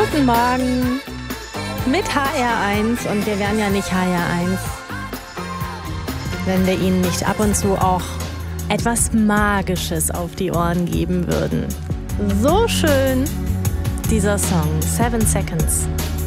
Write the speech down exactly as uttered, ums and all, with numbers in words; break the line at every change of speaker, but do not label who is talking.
Guten Morgen mit H R eins und wir wären ja nicht H R eins, wenn wir Ihnen nicht ab und zu auch etwas Magisches auf die Ohren geben würden. So schön dieser Song, Seven Seconds.